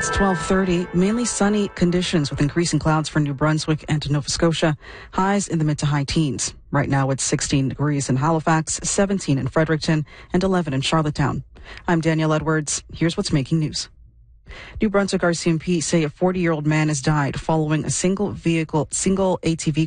It's 12:30. Mainly sunny conditions with increasing clouds for New Brunswick and Nova Scotia. Highs in the mid to high teens. Right now it's 16 degrees in Halifax, 17 in Fredericton, and 11 in Charlottetown. I'm Danielle Edwards. Here's what's making news. New Brunswick RCMP say a 40-year-old man has died following a single ATV